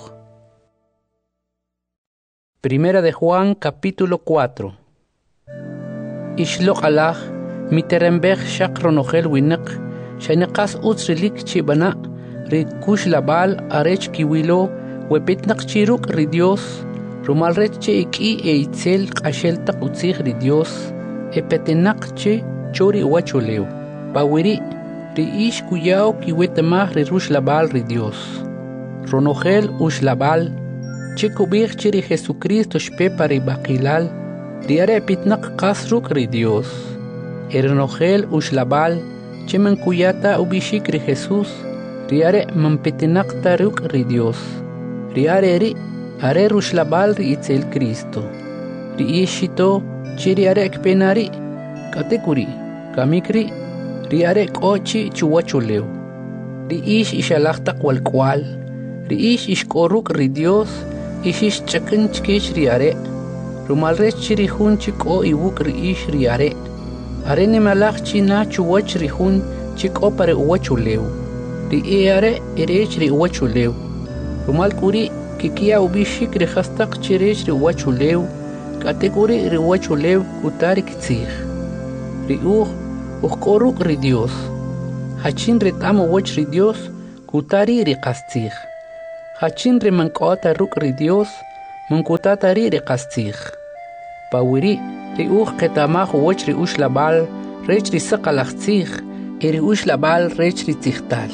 Primera de Juan capítulo 4. Ixloq'alaj miterembej xaq ronojel winaq xaniqas utz rilik chib'ana' ri kuxlab'al arech kiwilo wepitnaq chi ruk' ri Dios rumal rech che ik'i e itzel q'axel taq utzij ri Dios e petinaq che chori uwach ulew pawiri ri ix kuyaw kiwetamaj ri ruxlab'al ri Dios ronojel uxlab'al che kub'ij chi ri Jesucristo xpe pari b'aqilal ri are pitnaq qas ruk' ri Dios e ronojel uxlab'al che man kuyata ub'ixik ri Jesús ri are man pitinaqta ruk' ri Dios ri are ri are ruxlab'al ri itzel Cristo ri ixito chi ri are kpenari k'atikuri kamikri ri are k'o chi chuwach ulew ri ix ixalaj taq walk'wal ri ix ixk'o ruk' ri Dios ix ixch'akin chkix ri are rumal rech chi ri jun chi k'o iwuk' ri ix ri are nimalaj chi na chuwach ri jun chi k'o pare uwach ulew ri are erech ri uwach ulew rumal k'uri kikia ub'ixik ri jastaq chi rech ri uwach ulew k'atikuri ri uwach ulew kutari kitzij ri uj Ujkoruk ri Dios. Hachin retamo wach ri Dios, kutari ri kastig. Hachin ri mankota ruk ri Dios, mankutata ri kastig. Pawiri, ri ketamah wach ri labal, rech ri sakalachtig, ri labal rech ri tigtal.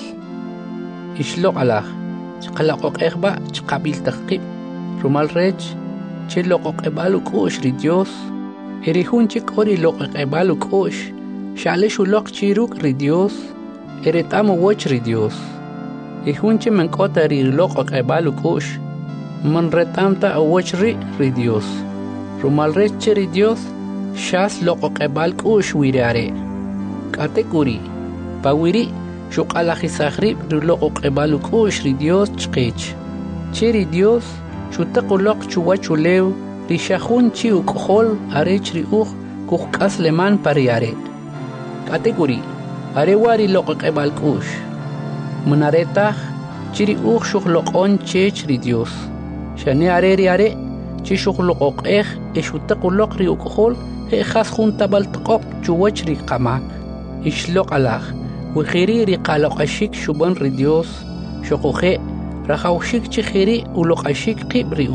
Ishlok alach, chkalakok ekba, chkabil takip. Rumal rech, chilokok ebaluk ush ri Dios, ri hunchik ori lokok ebaluk ush, shalishu lok chiruk ri Dios, tamo wach ri Dios. Ihunche mankota ri lokok ebaluk ush, man retamta wach ri Dios. Rumal rech ri Dios, shas lokok ebaluk ush wirare. Katekuri, pawiri, shuk alachisahrib ri lokok ebaluk ush ri Dios chkech. Chiri Dios, shutakulok chuwachulew, ri shahun chi ukhol arech ri kuhkas leman pariare. Kategori, arewari lokok ebaluk ush. Munaretach, chiri shuk lokon chech ri Dios. Shane are, chi shuk lokok shutakulok ri ukhol, he khas junta baltkok chuwach ri kamak. Ishlok alach, wikiri ri kalokashik shuban ri Dios, shokohe, rahawshik chikhiri ulokashik qib ri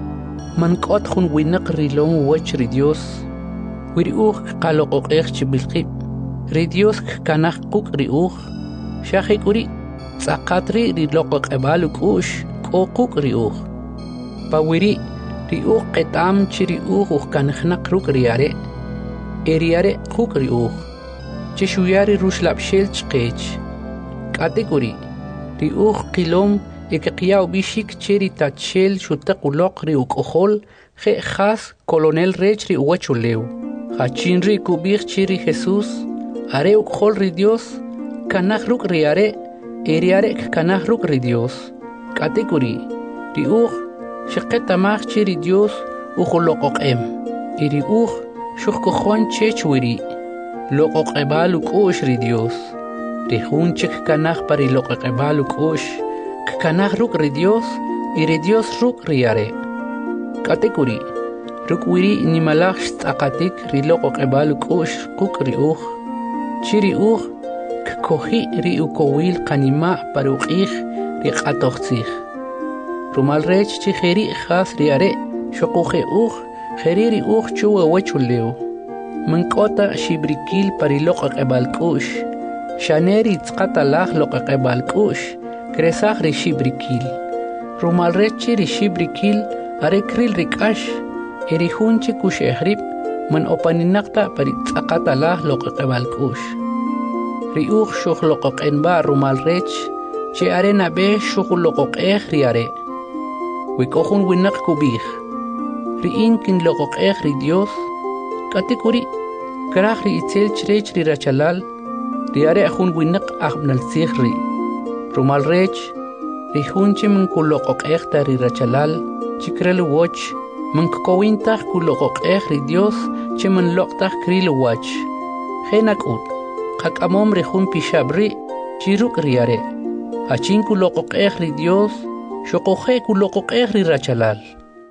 Mankot khun winak ri long wach ri Dios, wiri kalokok chibilqib. Ri Dios kanach kuk ri shahikuri, sakatri ri lokok ebaluk ush, kuk ri Pawiri, ri ketam chiri kanachnak ruk riare, eriare kuk ri Chishuyari rushlap shel chkech. Kategori, ri kilom ekqiyaw bishik cheri tachel shutakulok ri ukhol, he khas colonel rech ri wachulew. Hachin ri kubich chiri Jesus, are ukhol ri Dios, kanach ruk riare, eriare kanach ruk ri Dios. Kategori, ri shaqetamach chiri Dios, ukholokok iri shukkokhon chechwiri. Lokok ebaluk ush ri Dios. Rihunchik kanach pari lokok ebaluk ush. Kanach ruk ri Dios, iri Dios ruk riare. Kategori, ruk wiri nimalach stakatik ri lokok ebaluk ush kuk ri Chiri kkohi ri ukowil kanima parukich ri katochzich. Rumal rech chikheri khas riare, shokuche kheri ri chuwa wachuleo. Mankota shibrikil parilokak ebalkush. Shaneri tzkatalach lokak ebalkush. Kresach ri shibrikil. Rumal rechi ri shibrikil are kril rikash. Eri hunchi kush ehrib man opaninakta pari tzkatalach lokak ebalkush. Ri shuk lokak enba rumal rech. Che are nabe shuk lokak riare. Wikohun winak kubich. Ri inkin lokak ri Dios. Kategori, kerahri itzel chirech ri rachalal, riare ahun winak ahbnal sikhri. Rumal rech, ri hunche kulokok ri rachalal, chikrel watch, mankowintach kulokok ri Dios, che loktak kril watch. Henakut, kakamom ri hun pishabri, chiruk riare. Hachin kulokok ri Dios, shokohe kulokok ri rachalal.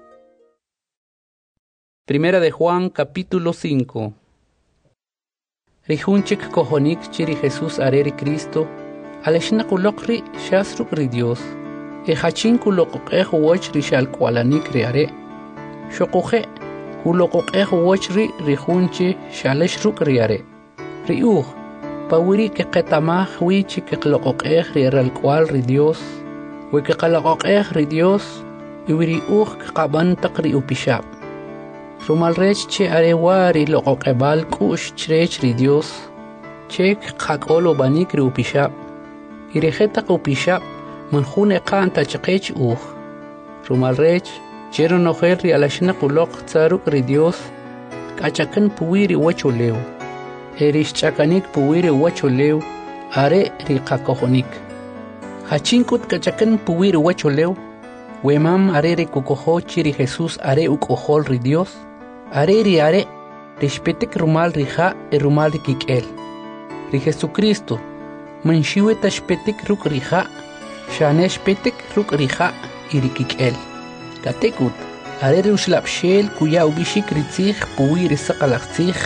Primera de Juan, capítulo 5. Rihunchik kohonik chiri Jesús areri Cristo, aleshna kulokri shasruk ri Dios, hachin kulokok wach ri shal kwalanik riare, shokohe kulokok wach ri rihunchi shaleshruk riare. Pawiri ke ketamah wichi ke klokok riaral kwal ri Dios, we ke kalokok ri Dios, iwiri ke kaban takri upishab. Rumal rech che arewari lokok ebal kush chrech ri Dios. Chek kakolo banik ri upishab. Irejeta upishab manjune kanta chekech Rumal rech chero noher ri alashna kulok tsaruk ri Dios. Kachakan puwiri wachulew. Erish chakanik puwiri wachulew. Are ri kakohonik. Hachinkut kachakan puwiri wachulew. Wemam are ri kukoho chiri Jesus are ukohol ri Dios. Are respetek rumal rija rumal rikikel. Ri Jesucristo, manshiwe tashpetek ruk rija, shanesh petek ruk rija irikikel. Katekut, are ruslap shel kuya ubishik ritzich puwi risakalachich,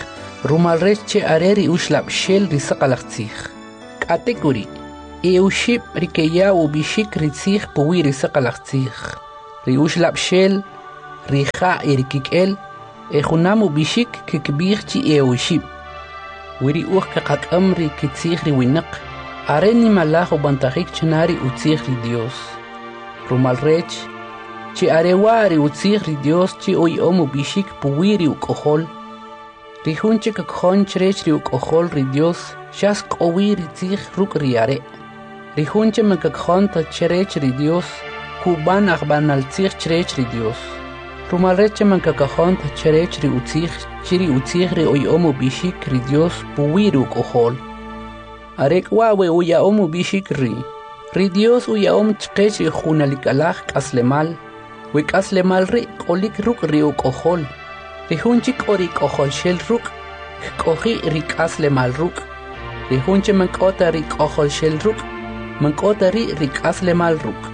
rumalrech che areri ushlab shel risaqalaqtzij k'atekuri eushib rikeya ubishik ritzij puwi risaqalaqtzij ri ushlab shel rija irkikel ejunam ubishik kikbij chi eushib wiri uj kaqak'am ri kitzij ri winaq areni malaj ubantajik chenari utzij ri Dios rumalrech chi arewa ri utzij ri Dios chi uyom ubishik puwi ri uk'ojol ri junche kakjon chrech ri uk'ojol ri Dios xas k'owi ri tzij ruk' ri are ri junche makakjon ta chrech ri Dios kuban ajbanal tzij chrech ri Dios rumalreche makakajon ta chrech ri utzij chiri utzij ri uyom ubishik ri Dios puwi ri uk'ojol arekwa we uyom ubishik ri Dios uyom chqech ri junalikalaj k'aslemal we k'aslemal ri k'olik ruk' ri uk'ojol ri junchi k'ori k'ojol shel ruk' k'oji ri k'aslemal ruk' ri junchi mank'ota ri k'ojol shel ruk' mank'ota ri k'aslemal ruk'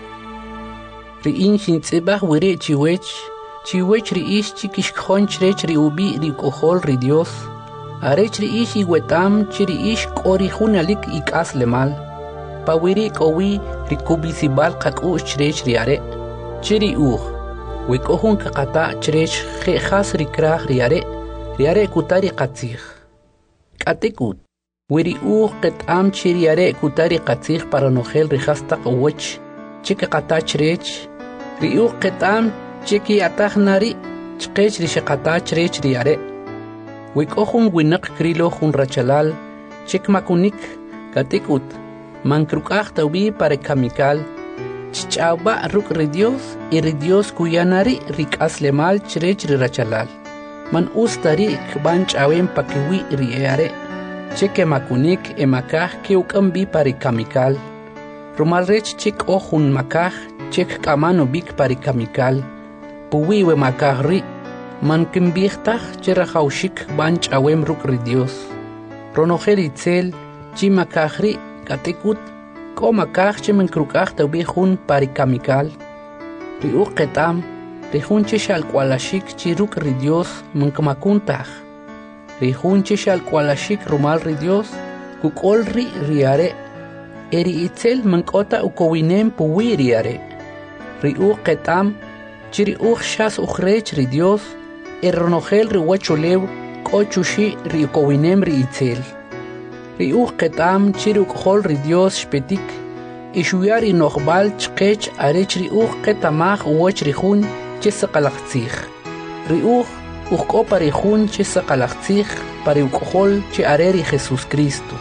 ri in xintz'ibaj wiri chiwech ri ix chikixkjon chrech ri ubi ri uk'ojol ri Dios arech ri ix iwetam chi ri ix k'ori junalik ik'aslemal pawiri k'owi ri kubisibal qak'u'x chrech ri are chi ri uj we k'ojun kaqata' chrech je'jas ri kraj ri are kutari qatzij k'atikut we ri uj qet'am chi ri are kutari qatzij para nojel ri jas taq uwech chi kaqata' chrech ri uj qet'am chi kiya'taj nari chqech ri xeqata' chrech ri are we k'ojun winaq krilo jun rachalal chik makunik k'atikut mankruk'aj tawbi para kamikal chich'awba ruk' ri Dios y ri Dios kuyanari ri k'aslemal chrech ri rachalal man ustari kban ch'awen pakiwi ri are cheke makunik emakaj ke uk'ambi pari kamikal rumalrech chik ojun makaj chek k'aman ubik pari kamikal puwi we makaj ri man kimbijtaj cherajawshik kban ch'awen ruk' ri Dios ronojel itzel chi makaj ri k'atikut k'o makaj che mankruk'aj tawbi jun pari kamikal ri uj qet'am ri jun che xalk'walaxik chi ruk' ri Dios mankamakuntaj ri jun che xalk'walaxik rumal ri Dios kuk'ol ri are eri itzel mank'ota ukowinem puwi ri are ri uj qet'am chi ri uj xas ujrech ri Dios ronojel ri wachulew k'o chuxi ri ukowinem ri itzel ri uj qet'am chi ri uk'ojol ri Dios xpetik ixuyar inojb'al chqech arech ri uj qetamaj uwach ri jun che saqalaqtzij ri uj k'o pa ri jun che saqalaqtzij pa ri uk'ojol che are ri Jesús Cristo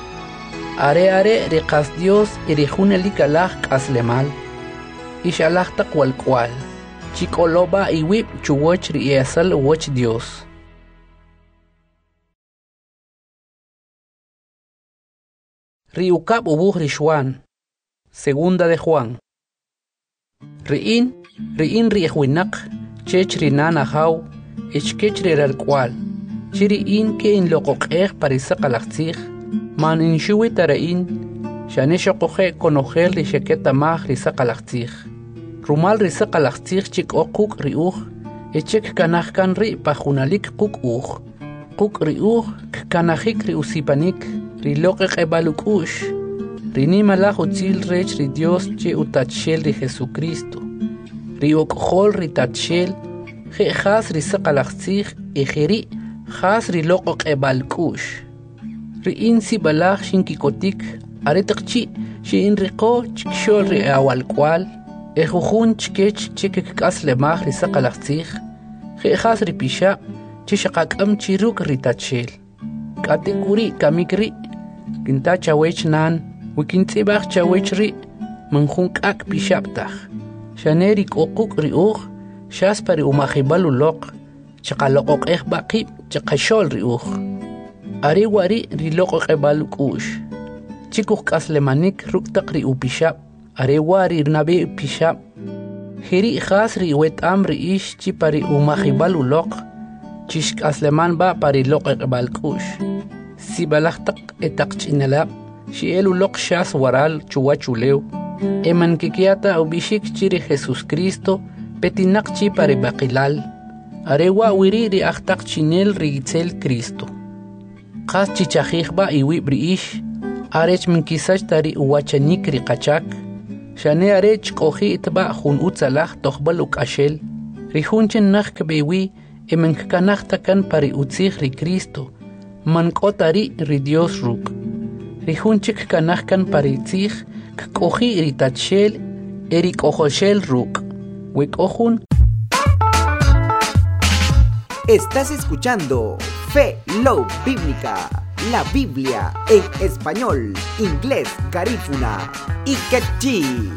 are ri qas Dios y ri jun elikalaj k'aslemal ixalaj taq walk'wal chi k'oloba iwib chuwach ri iasal uwach Dios ri ukab ubuj ri Xuan segunda de Juan ri'in ri ejwinaq chech ri nana jaw ichkech ri ralkwal chi ri'in ke in loqoq'ej parisaqalaqtzij man inshuwi tara'in xane xoqoje konojel ri xeketamaj ri saqalaqtzij rumal ri saqalaqtzij chi k'o quk' ri uj echek kanaj kan ri pajunalik quk' uj quk' ri uj kkanajik ri usipanik ri loqeq'eb'al uk'u'x ri nimalaj utzil rech ri Dios che utachxel ri Jesucristo ri uk'ojol ri tachxel je'jas ri saqalaqtzij y jeri jas ri loqoq'eb'al k'u'x ri'in sib'alaj xinkikotik are taqchi xi'in riqo chikxol ri awalk'wal jujun chkech che kikk'aslemaj ri saqalaqtzij je'jas ri pixab' che xaqak'am chi ruk' ri tachxel k'atikuri kamik ri kinta chawech nan wikintz'ibaj chawech ri manjun k'ak' pixab'taj xane ri k'o quk' ri uj xas pa ri umajib'al uloq chaqaloq'oq'ej b'aqib' chaqaxol ri uj ari wari ri loq'oq'eb'al uk'u'x chi kuj k'aslemanik ruk' taq ri upixab' are wari nabi pixab' jeri jas ri wet'am ri ix chi pa ri umajib'al uloq chi xk'asleman ba pa ri loq'oq'eb'al k'u'x sib'alaj taq etaq ch'inalab' xi'el uloq xas waral chuwach ulew eman kikyata ubixik chi ri Jesucristo petinaq chi pa ri b'aqilal are wa wiri ri aj taq chinel ri itzel Cristo Qas chichajijba iwi briish. Arech minkisach tari uwachanik riqachak. Shane arech qoji itba jun utzalaj toqbal ukashel. Rijunchen nach kebewi emenkanach takan pari utzig ri Cristo. Mankotari ri Dios ruk. Rijunchik kanach kan pari tzig ktoji ritachel erik ojoshel ruk. Wek ojun. Estás escuchando Fe Love Bíblica, la Biblia en español, inglés, garífuna y quechí.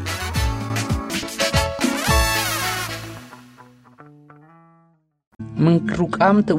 Mankrukam